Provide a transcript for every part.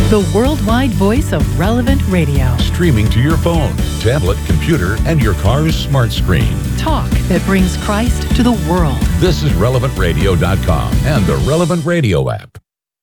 the worldwide voice of Relevant Radio. Streaming to your phone, tablet, computer, and your car's smart screen. Talk that brings Christ to the world. This is RelevantRadio.com and the Relevant Radio app.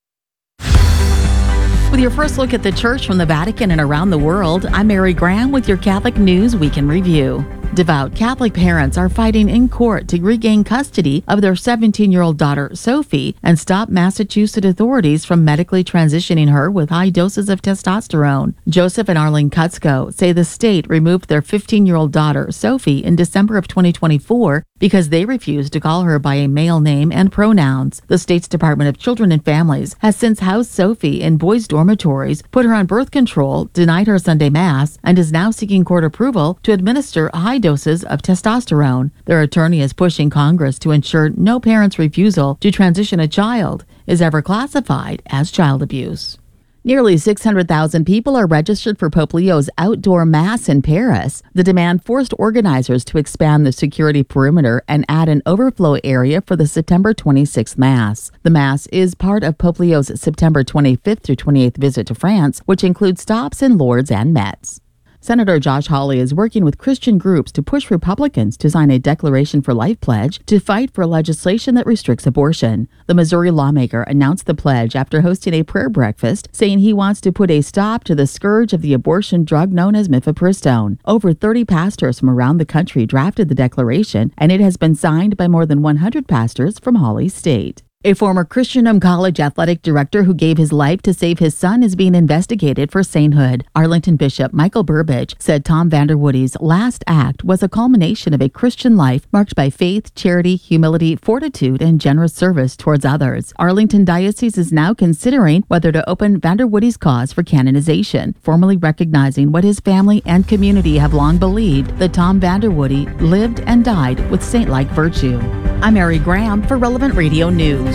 With your first look at the church from the Vatican and around the world, I'm Mary Graham with your Catholic News Week in Review. Devout Catholic parents are fighting in court to regain custody of their 17-year-old daughter, Sophie, and stop Massachusetts authorities from medically transitioning her with high doses of testosterone. Joseph and Arlene Kutzko say the state removed their 15-year-old daughter, Sophie, in December of 2024 because they refused to call her by a male name and pronouns. The state's Department of Children and Families has since housed Sophie in boys' dormitories, put her on birth control, denied her Sunday Mass, and is now seeking court approval to administer high doses of testosterone. Their attorney is pushing Congress to ensure no parent's refusal to transition a child is ever classified as child abuse. Nearly 600,000 people are registered for Pope Leo's outdoor Mass in Paris. The demand forced organizers to expand the security perimeter and add an overflow area for the September 26th Mass. The Mass is part of Pope Leo's September 25th through 28th visit to France, which includes stops in Lourdes and Metz. Senator Josh Hawley is working with Christian groups to push Republicans to sign a Declaration for Life pledge to fight for legislation that restricts abortion. The Missouri lawmaker announced the pledge after hosting a prayer breakfast, saying he wants to put a stop to the scourge of the abortion drug known as mifepristone. Over 30 pastors from around the country drafted the declaration, and it has been signed by more than 100 pastors from Hawley's state. A former Christian College athletic director who gave his life to save his son is being investigated for sainthood. Arlington Bishop Michael Burbidge said Tom Vanderwoody's last act was a culmination of a Christian life marked by faith, charity, humility, fortitude, and generous service towards others. Arlington Diocese is now considering whether to open Vanderwoody's cause for canonization, formally recognizing what his family and community have long believed, that Tom Vanderwoody lived and died with saint-like virtue. I'm Mary Graham for Relevant Radio News.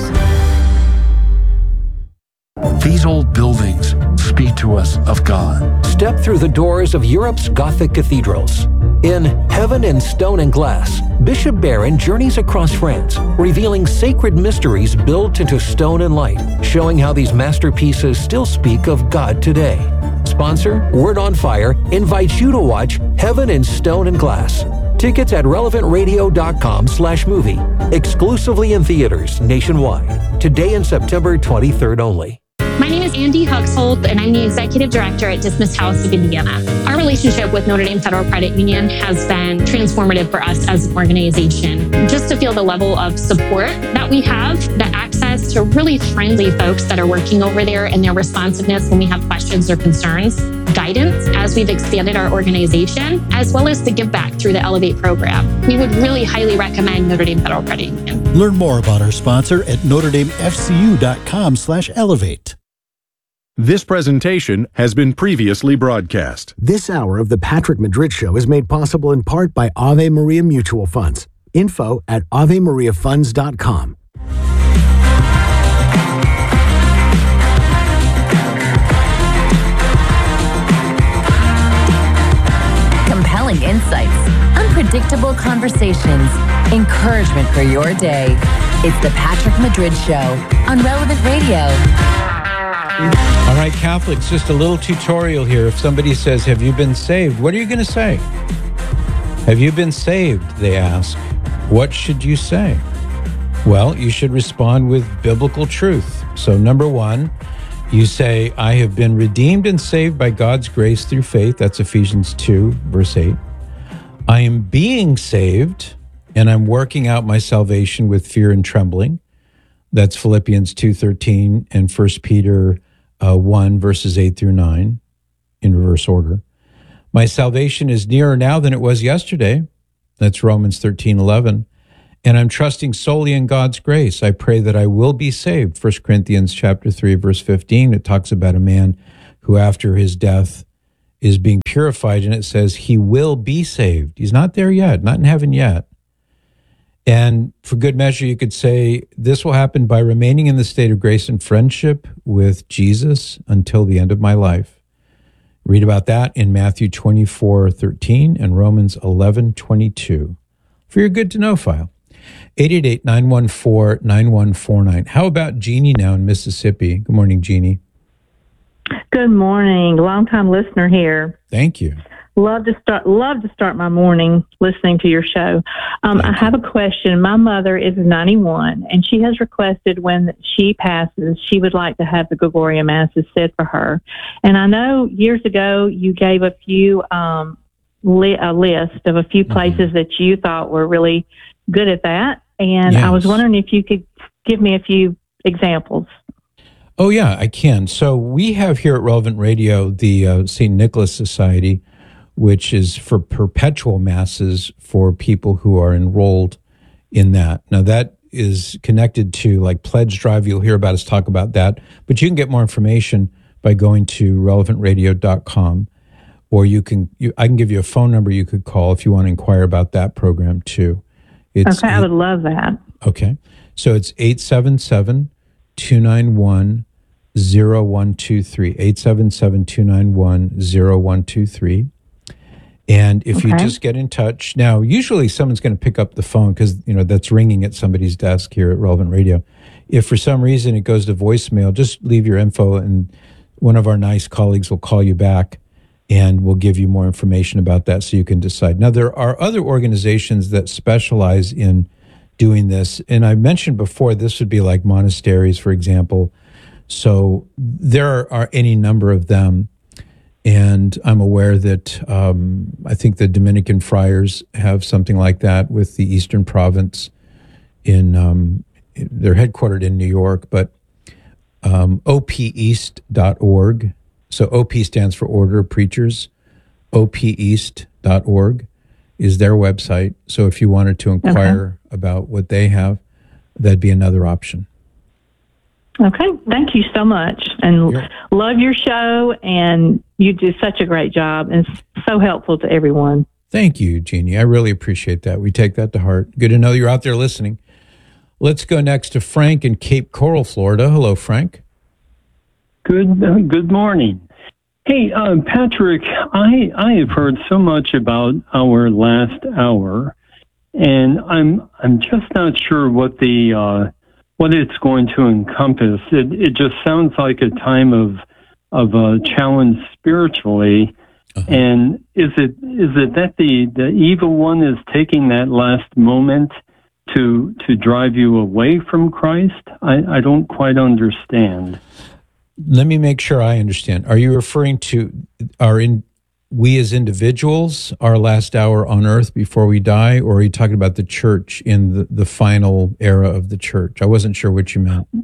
These old buildings speak to us of God. Step through the doors of Europe's Gothic cathedrals. In Heaven in Stone and Glass, Bishop Barron journeys across France, revealing sacred mysteries built into stone and light, showing how these masterpieces still speak of God today. Sponsor, Word on Fire, invites you to watch Heaven in Stone and Glass. Tickets at relevantradio.com/movie. Exclusively in theaters nationwide. Today and September 23rd only. My name is Andy Huxhold, and I'm the Executive Director at Dismissed House of Indiana. Our relationship with Notre Dame Federal Credit Union has been transformative for us as an organization. Just to feel the level of support that we have, the access to really friendly folks that are working over there, and their responsiveness when we have questions or concerns, guidance as we've expanded our organization, as well as the give back through the Elevate program. We would really highly recommend Notre Dame Federal Credit Union. Learn more about our sponsor at NotreDameFCU.com/elevate. This presentation has been previously broadcast. This hour of the Patrick Madrid Show is made possible in part by Ave Maria Mutual Funds. Info at AveMariaFunds.com. Compelling insights, unpredictable conversations, encouragement for your day. It's the Patrick Madrid Show on Relevant Radio. All right, Catholics, just a little tutorial here. If somebody says, "Have you been saved?" What are you going to say? Have you been saved? They ask. What should you say? Well, you should respond with biblical truth. So number one, you say, "I have been redeemed and saved by God's grace through faith." That's Ephesians 2, verse 8. "I am being saved, and I'm working out my salvation with fear and trembling." That's Philippians 2:13 and 1 Peter 1, verses 8 through 9, in reverse order. "My salvation is nearer now than it was yesterday." That's Romans 13:11. "And I'm trusting solely in God's grace. I pray that I will be saved." 1 Corinthians chapter 3, verse 15. It talks about a man who after his death is being purified, and it says he will be saved. He's not there yet, not in heaven yet. And for good measure, you could say this will happen by remaining in the state of grace and friendship with Jesus until the end of my life. Read about that in Matthew 24:13 and Romans 11:22 for your good to know file. 888-914-9149. How about Jeannie now in Mississippi? Good morning, Jeannie. Good morning. Long-time listener here. Thank you. Love to start my morning listening to your show. I have a question. My mother is 91, and she has requested when she passes, she would like to have the Gregorian Masses said for her. And I know years ago you gave a few a list of a few places that you thought were really good at that, and I was wondering if you could give me a few examples. Oh, yeah, I can. So we have here at Relevant Radio the St. Nicholas Society, which is for perpetual masses for people who are enrolled in that. Now, that is connected to like Pledge Drive. You'll hear about us talk about that. But you can get more information by going to relevantradio.com, or I can give you a phone number you could call if you want to inquire about that program too. Okay, I would love that. Okay. So it's 877-291-0123, 877-291-0123. And if you just get in touch, now usually someone's going to pick up the phone because, that's ringing at somebody's desk here at Relevant Radio. If for some reason it goes to voicemail, just leave your info and one of our nice colleagues will call you back and we'll give you more information about that so you can decide. Now, there are other organizations that specialize in doing this. And I mentioned before, this would be like monasteries, for example. So there are any number of them. And I'm aware that I think the Dominican friars have something like that with the Eastern Province. They're headquartered in New York, but opeast.org. So OP stands for Order of Preachers. opeast.org is their website. So if you wanted to inquire about what they have, that'd be another option. Okay, thank you so much, and love your show, and you do such a great job, and it's so helpful to everyone. Thank you, Jeannie. I really appreciate that. We take that to heart. Good to know you're out there listening. Let's go next to Frank in Cape Coral, Florida. Hello, Frank. Good morning. Hey, Patrick, I have heard so much about our last hour, and I'm just not sure what it's going to encompass. It just sounds like a time of a challenge spiritually. And is it that the evil one is taking that last moment to drive you away from Christ? I don't quite understand. Let me make sure I understand. Are you referring to we as individuals, our last hour on earth before we die, or are you talking about the church in the final era of the church? I wasn't sure what you meant.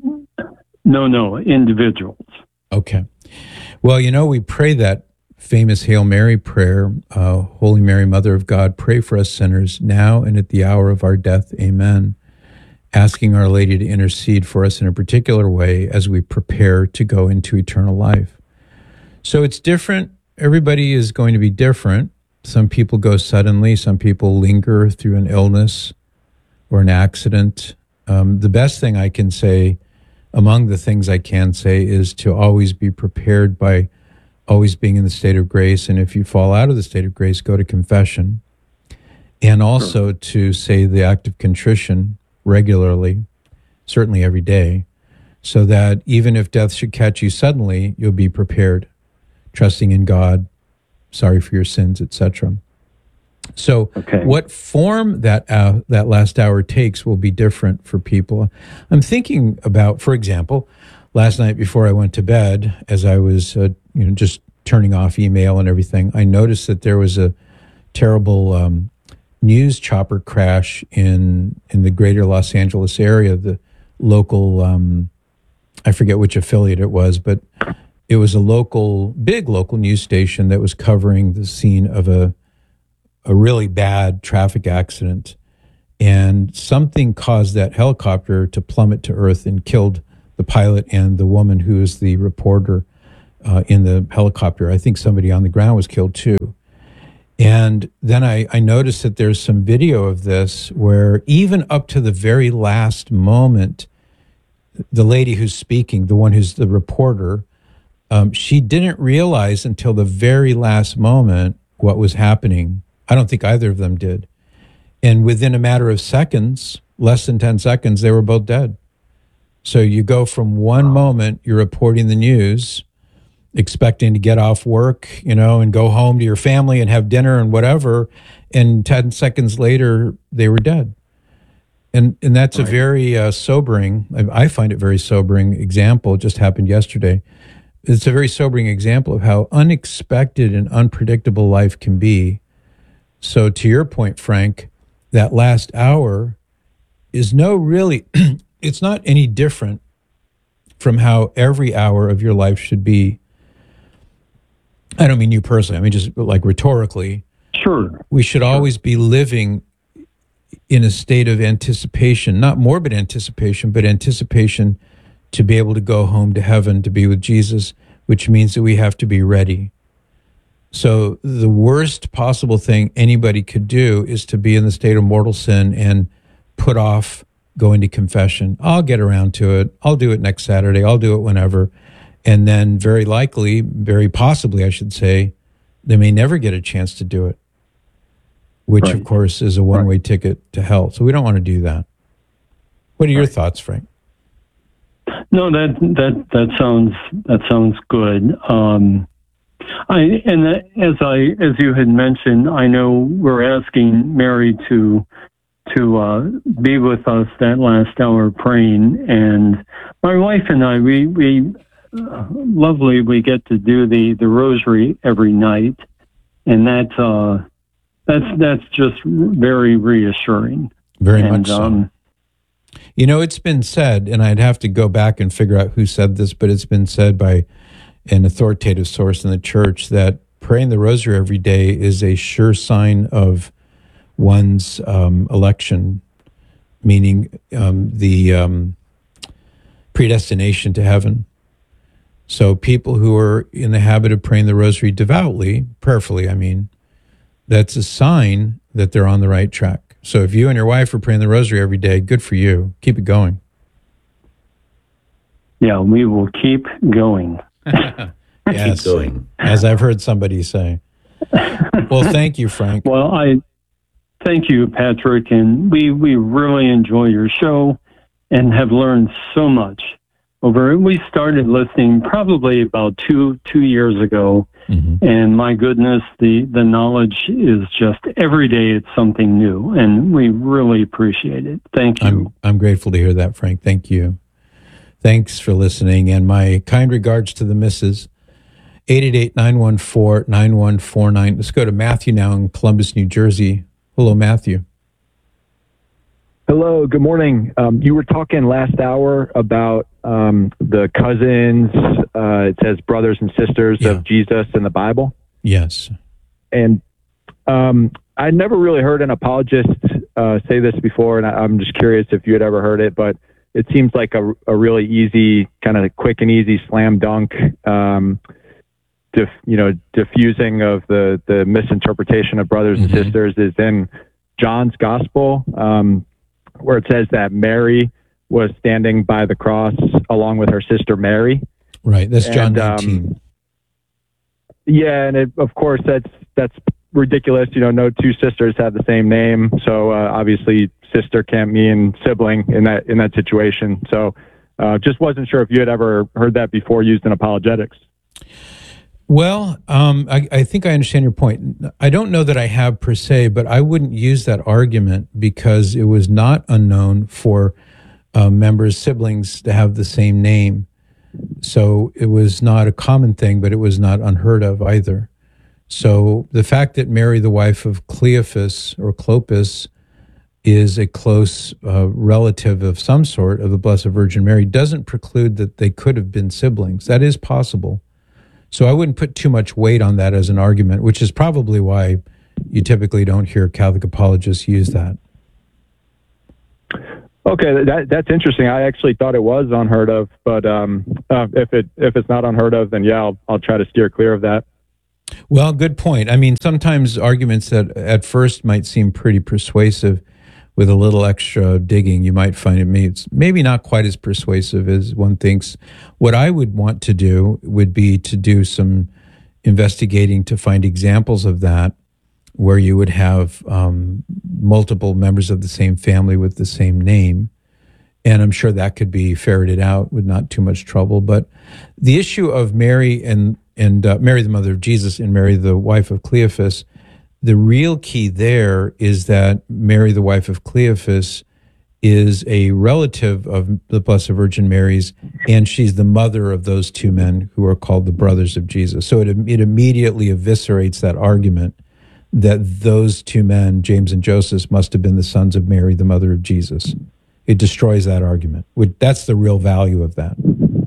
No, individuals. Okay. Well, we pray that famous Hail Mary prayer, Holy Mary, Mother of God, pray for us sinners now and at the hour of our death. Amen. Asking Our Lady to intercede for us in a particular way as we prepare to go into eternal life. So it's different. Everybody is going to be different. Some people go suddenly. Some people linger through an illness or an accident. The best thing I can say, among the things I can say, is to always be prepared by always being in the state of grace. And if you fall out of the state of grace, go to confession. And also to say the act of contrition regularly, certainly every day, so that even if death should catch you suddenly, you'll be prepared, trusting in God, sorry for your sins, etc. So what form that last hour takes will be different for people. I'm thinking about, for example, last night before I went to bed, as I was just turning off email and everything, I noticed that there was a terrible news chopper crash in the greater Los Angeles area. The local, I forget which affiliate it was, but it was a big local news station that was covering the scene of a really bad traffic accident. And something caused that helicopter to plummet to earth and killed the pilot and the woman who is the reporter in the helicopter. I think somebody on the ground was killed too. And then I noticed that there's some video of this where even up to the very last moment, the lady who's speaking, the one who's the reporter, she didn't realize until the very last moment what was happening. I don't think either of them did. And within a matter of seconds, less than 10 seconds, they were both dead. So you go from one moment, you're reporting the news, expecting to get off work, and go home to your family and have dinner and whatever. And 10 seconds later, they were dead. And that's right. A very sobering, I find it very sobering example. It just happened yesterday. It's a very sobering example of how unexpected and unpredictable life can be. So to your point, Frank, that last hour is it's not any different from how every hour of your life should be. I don't mean you personally. I mean, just like rhetorically. Sure. We should always be living in a state of anticipation, not morbid anticipation, but anticipation to be able to go home to heaven, to be with Jesus, which means that we have to be ready. So the worst possible thing anybody could do is to be in the state of mortal sin and put off going to confession. I'll get around to it. I'll do it next Saturday. I'll do it whenever. And then very likely, very possibly, I should say, they may never get a chance to do it, which, right. Of course, is a one-way ticket to hell. So we don't want to do that. What are your thoughts, Frank? No, that sounds good. As you had mentioned, I know we're asking Mary to be with us that last hour praying, and my wife and I, we get to do the rosary every night, and that's just very reassuring. Very much so. It's been said, and I'd have to go back and figure out who said this, but it's been said by an authoritative source in the church that praying the rosary every day is a sure sign of one's election, meaning the predestination to heaven. So people who are in the habit of praying the rosary devoutly, prayerfully, that's a sign that they're on the right track. So if you and your wife are praying the rosary every day, good for you. Keep it going. Yeah, we will keep going. Yes, keep going. As I've heard somebody say. Well, thank you, Frank. Well, I thank you, Patrick, and we really enjoy your show and have learned so much. We started listening probably about two years ago, mm-hmm. And my goodness, the knowledge is just every day it's something new, and we really appreciate it. Thank you. I'm grateful to hear that, Frank. Thank you. Thanks for listening, and my kind regards to the missus. 888-914-9149. Let's go to Matthew now in Columbus, New Jersey. Hello, Matthew. Hello, good morning. You were talking last hour about the cousins, it says brothers and sisters of Jesus in the Bible. Yes. And I never really heard an apologist say this before, and I'm just curious if you had ever heard it, but it seems like a really easy, kind of quick and easy slam dunk, diffusing of the misinterpretation of brothers mm-hmm. and sisters is in John's Gospel, where it says that Mary was standing by the cross along with her sister Mary. Right, that's John 19. Yeah, and of course that's ridiculous. No two sisters have the same name, so obviously sister can't mean sibling in that situation. So just wasn't sure if you had ever heard that before used in apologetics. Well, I think I understand your point. I don't know that I have per se, but I wouldn't use that argument because it was not unknown for siblings to have the same name. So it was not a common thing, but it was not unheard of either. So the fact that Mary, the wife of Cleophas or Clopas, is a close relative of some sort of the Blessed Virgin Mary doesn't preclude that they could have been siblings. That is possible. So I wouldn't put too much weight on that as an argument, which is probably why you typically don't hear Catholic apologists use that. Okay, that's interesting. I actually thought it was unheard of, but if it's not unheard of, then yeah, I'll try to steer clear of that. Well, good point. Sometimes arguments that at first might seem pretty persuasive, with a little extra digging, you might find it's maybe not quite as persuasive as one thinks. What I would want to do would be to do some investigating to find examples of that where you would have multiple members of the same family with the same name. And I'm sure that could be ferreted out with not too much trouble. But the issue of Mary and and Mary, the mother of Jesus, and Mary, the wife of Cleophas. The real key there is that Mary, the wife of Cleophas, is a relative of the Blessed Virgin Mary's, and she's the mother of those two men who are called the brothers of Jesus. So it immediately eviscerates that argument that those two men, James and Joseph, must have been the sons of Mary, the mother of Jesus. It destroys that argument. That's the real value of that.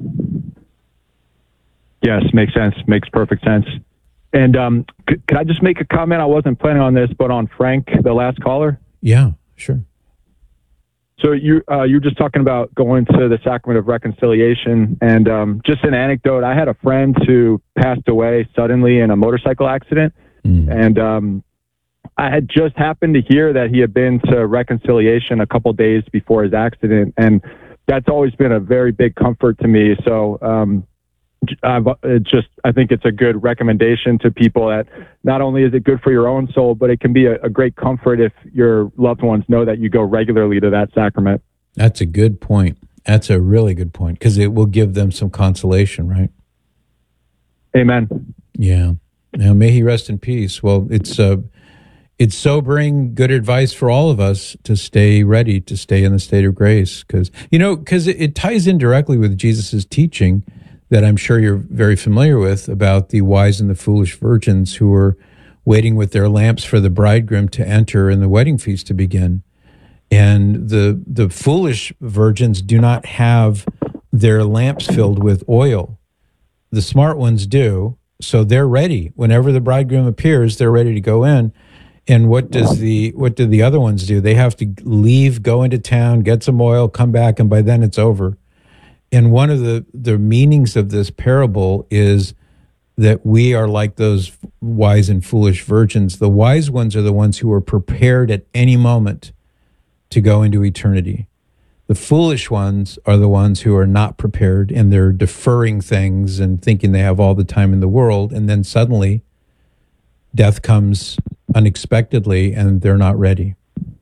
Yes, makes sense. Makes perfect sense. And could I just make a comment? I wasn't planning on this, but on Frank, the last caller. Yeah, sure. So you're just talking about going to the Sacrament of Reconciliation, and just an anecdote. I had a friend who passed away suddenly in a motorcycle accident, and I had just happened to hear that he had been to Reconciliation a couple days before his accident, and that's always been a very big comfort to me. So I think it's a good recommendation to people that not only is it good for your own soul, but it can be a great comfort if your loved ones know that you go regularly to that sacrament. That's a good point. That's a really good point, because it will give them some consolation, right? Amen. Yeah. Now, may he rest in peace. Well, it's sobering, good advice for all of us to stay ready, to stay in the state of grace, because it ties in directly with Jesus's teaching that I'm sure you're very familiar with about the wise and the foolish virgins who were waiting with their lamps for the bridegroom to enter and the wedding feast to begin. And the foolish virgins do not have their lamps filled with oil. The smart ones do, so they're ready. Whenever the bridegroom appears, they're ready to go in. And what do the other ones do? They have to leave, go into town, get some oil, come back, and by then it's over. And one of the meanings of this parable is that we are like those wise and foolish virgins. The wise ones are the ones who are prepared at any moment to go into eternity. The foolish ones are the ones who are not prepared, and they're deferring things and thinking they have all the time in the world. And then suddenly death comes unexpectedly and they're not ready.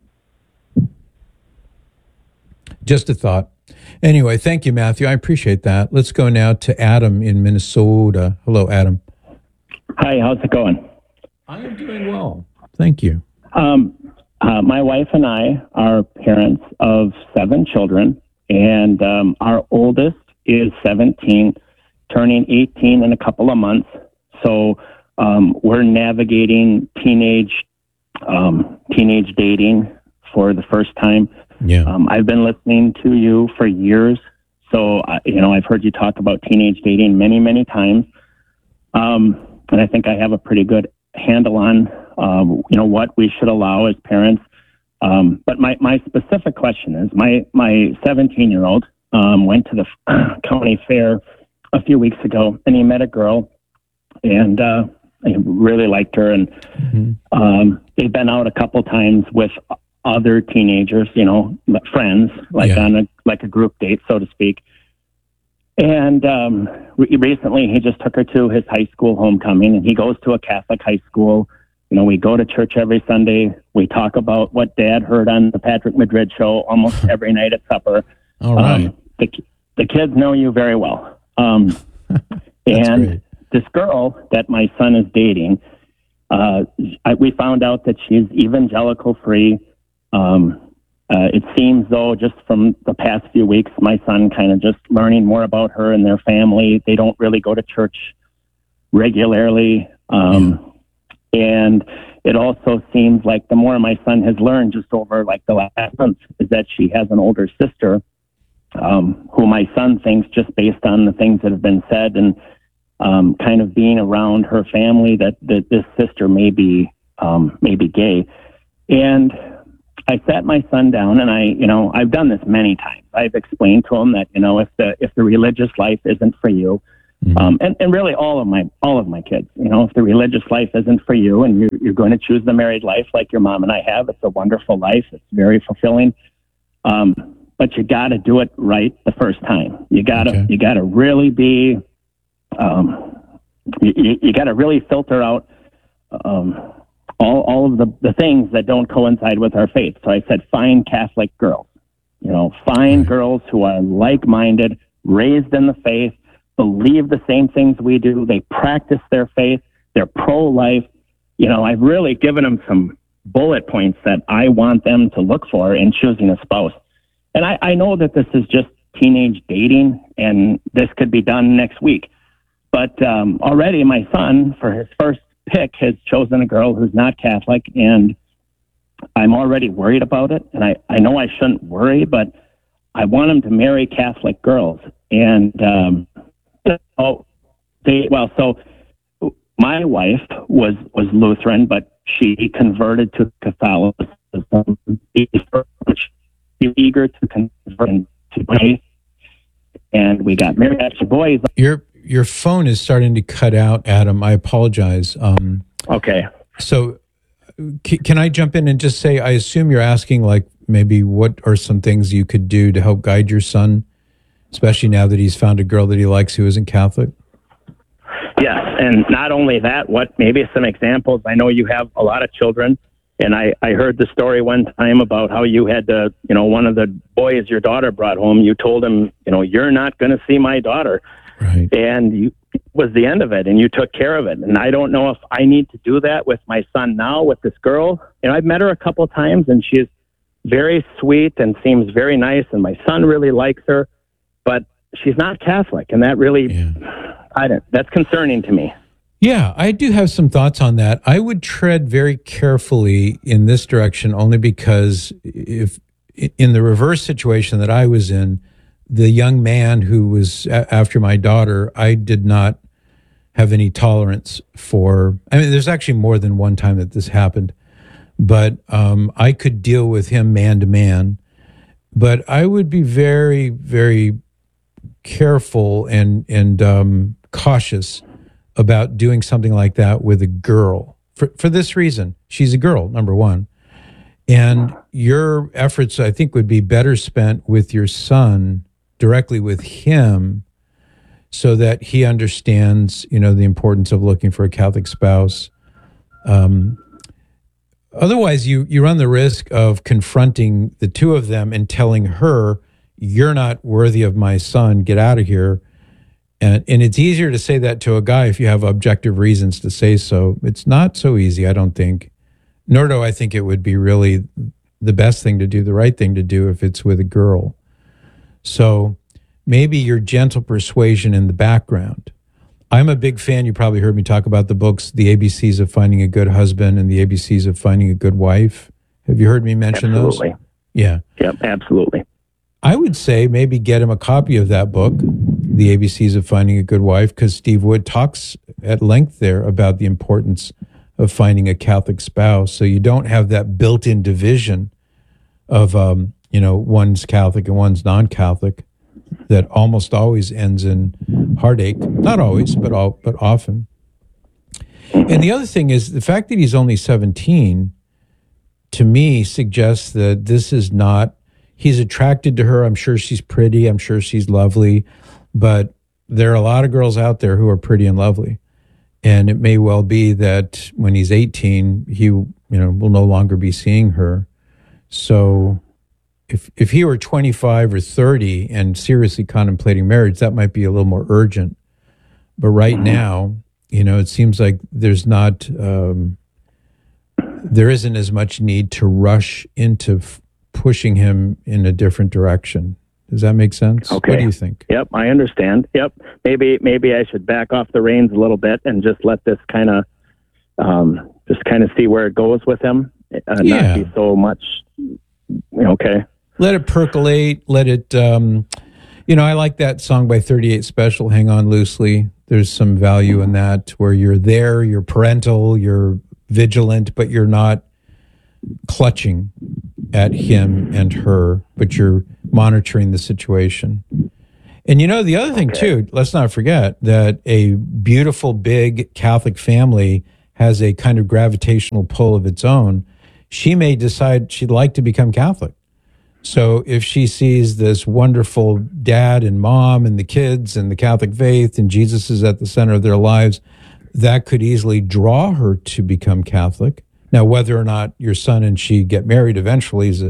Just a thought. Anyway, thank you, Matthew. I appreciate that. Let's go now to Adam in Minnesota. Hello, Adam. Hi, how's it going? I am doing well. Thank you. My wife and I are parents of 7 children, and our oldest is 17, turning 18 in a couple of months. So we're navigating teenage dating for the first time. Yeah. I've been listening to you for years, so I've heard you talk about teenage dating many, many times, and I think I have a pretty good handle on what we should allow as parents. But my specific question is, my 17-year-old went to the county fair a few weeks ago, and he met a girl, and he really liked her, and they've been out a couple times with other teenagers, friends, on a group date, so to speak. And recently he just took her to his high school homecoming, and he goes to a Catholic high school. We go to church every Sunday. We talk about what Dad heard on the Patrick Madrid show almost every night at supper. All right. The kids know you very well. And great. This girl that my son is dating, we found out that she's evangelical free. It seems though, just from the past few weeks, my son kind of just learning more about her and their family. They don't really go to church regularly. And it also seems like the more my son has learned just over the last month is that she has an older sister, who my son thinks, just based on the things that have been said and kind of being around her family, that this sister may be gay. And I sat my son down, and I've done this many times. I've explained to him that, if the religious life isn't for you, and really all of my kids, if the religious life isn't for you and you're going to choose the married life like your mom and I have, it's a wonderful life. It's very fulfilling. But you got to do it right the first time. You got to really be, you got to really filter out, all of the things that don't coincide with our faith. So I said, find Catholic girls, find girls who are like-minded, raised in the faith, believe the same things we do. They practice their faith. They're pro-life. I've really given them some bullet points that I want them to look for in choosing a spouse. And I know that this is just teenage dating, and this could be done next week. But already my son, for his first pick, has chosen a girl who's not Catholic, and I'm already worried about it. And I know I shouldn't worry, but I want him to marry Catholic girls. And so my wife was Lutheran, but she converted to Catholicism. She's eager to convert to faith, and we got married after boys. Your phone is starting to cut out, Adam. I apologize. Okay. So can I jump in and just say, I assume you're asking, like, maybe what are some things you could do to help guide your son, especially now that he's found a girl that he likes who isn't Catholic? Yes, and not only that, what maybe some examples. I know you have a lot of children, and I heard the story one time about how you had to, one of the boys your daughter brought home, you told him, you're not going to see my daughter. Right. And it was the end of it, and you took care of it. And I don't know if I need to do that with my son now with this girl. I've met her a couple of times, and she's very sweet and seems very nice, and my son really likes her, but she's not Catholic, and that really, that's concerning to me. Yeah, I do have some thoughts on that. I would tread very carefully in this direction, only because if in the reverse situation that I was in, the young man who was after my daughter, I did not have any tolerance for. I mean, there's actually more than one time that this happened, but I could deal with him man to man. But I would be very, very careful and cautious about doing something like that with a girl for this reason. She's a girl, number one. And your efforts, I think, would be better spent with your son, directly with him, so that he understands, the importance of looking for a Catholic spouse. Otherwise, you run the risk of confronting the two of them and telling her, you're not worthy of my son, get out of here. And it's easier to say that to a guy if you have objective reasons to say so. It's not so easy, I don't think. Nor do I think it would be really the best thing to do, the right thing to do if it's with a girl. So maybe your gentle persuasion in the background. I'm a big fan, you probably heard me talk about the books, The ABCs of Finding a Good Husband and The ABCs of Finding a Good Wife. Have you heard me mention Absolutely. Those? Yeah. Yep, absolutely. I would say maybe get him a copy of that book, The ABCs of Finding a Good Wife, because Steve Wood talks at length there about the importance of finding a Catholic spouse. So you don't have that built-in division of, one's Catholic and one's non-Catholic that almost always ends in heartache. Not always, but often. And the other thing is the fact that he's only 17, to me, suggests that this is not, he's attracted to her. I'm sure she's pretty. I'm sure she's lovely. But there are a lot of girls out there who are pretty and lovely. And it may well be that when he's 18, he, will no longer be seeing her. So if he were 25 or 30 and seriously contemplating marriage, that might be a little more urgent. But right now, it seems like there's not, there isn't as much need to rush into pushing him in a different direction. Does that make sense? Okay. What do you think? Yep, I understand. Yep. Maybe I should back off the reins a little bit and just let this kind of see where it goes with him. Not be so much. Okay. Let it percolate. Let it. I like that song by 38 Special, "Hang On Loosely." There's some value in that, where you're there, you're parental, you're vigilant, but you're not clutching at him and her, but you're monitoring the situation. And the other thing too, let's not forget that a beautiful, big Catholic family has a kind of gravitational pull of its own. She may decide she'd like to become Catholic. So if she sees this wonderful dad and mom and the kids and the Catholic faith and Jesus is at the center of their lives, that could easily draw her to become Catholic. Now, whether or not your son and she get married eventually is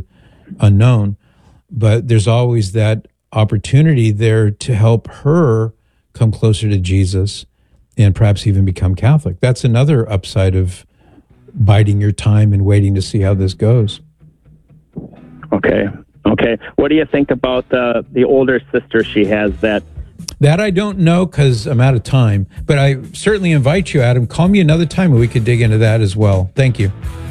unknown, but there's always that opportunity there to help her come closer to Jesus, and perhaps even become Catholic. That's another upside of biding your time and waiting to see how this goes. Okay. What do you think about the older sister she has that? That I don't know because I'm out of time, but I certainly invite you, Adam. Call me another time and we could dig into that as well. Thank you.